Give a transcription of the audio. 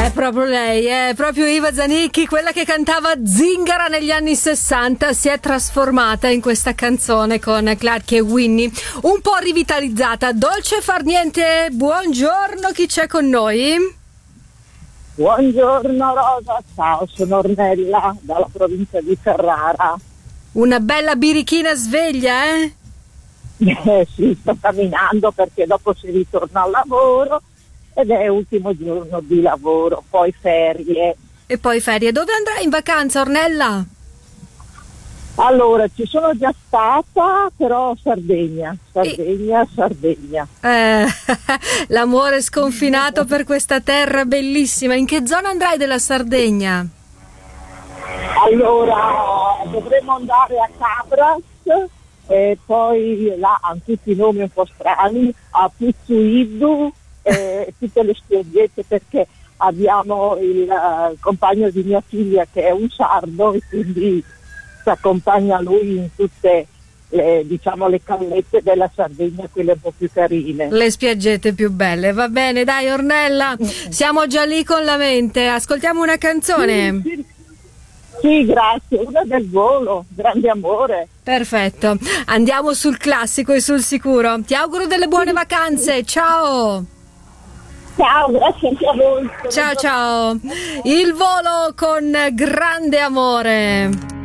È proprio lei, è proprio Iva Zanicchi, quella che cantava Zingara negli anni 60, si è trasformata in questa canzone con Clark e Winnie, un po' rivitalizzata. Dolce far niente, buongiorno, chi c'è con noi? Buongiorno Rosa, ciao, sono Ornella dalla provincia di Ferrara. Una bella birichina sveglia, eh? Sì, sto camminando perché dopo si ritorna al lavoro ed è ultimo giorno di lavoro, poi ferie. E poi ferie. Dove andrai in vacanza, Ornella? Allora, ci sono già stata, però Sardegna. L'amore sconfinato per questa terra bellissima. In che zona andrai della Sardegna? Allora, dovremmo andare a Cabras e poi là hanno tutti i nomi un po' strani, a Puzzuidu, tutte le spiaggette, perché abbiamo il compagno di mia figlia che è un sardo e quindi si accompagna lui in tutte le callette della Sardegna, quelle un po' più carine. Le spiaggette più belle, va bene, dai Ornella, siamo già lì con la mente, ascoltiamo una canzone. Sì, grazie, una del volo, Grande amore. Perfetto, andiamo sul classico e sul sicuro. Ti auguro delle buone vacanze, ciao! Ciao, grazie anche a voi. Ciao ciao! Il volo con Grande amore.